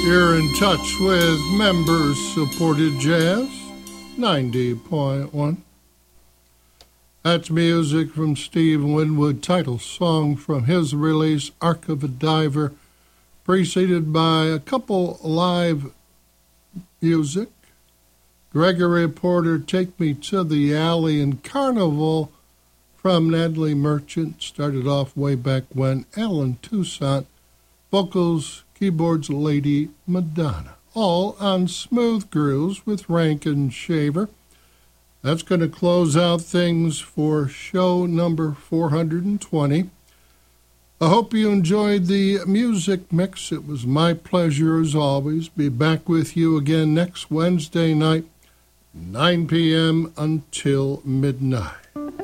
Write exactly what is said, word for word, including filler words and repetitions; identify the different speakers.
Speaker 1: You're in touch with members-supported jazz, ninety point one. That's music from Steve Winwood, title song from his release, Arc of a Diver, preceded by a couple live music. Gregory Porter, Take Me to the Alley, and Carnival from Natalie Merchant, started off way back when. Alan Toussaint, vocals, keyboards, Lady Madonna, all on Smooth Grooves with Rankin Shaver. That's going to close out things for show number four hundred twenty. I hope you enjoyed the music mix. It was my pleasure as always. Be back with you again next Wednesday night, nine p.m. until midnight.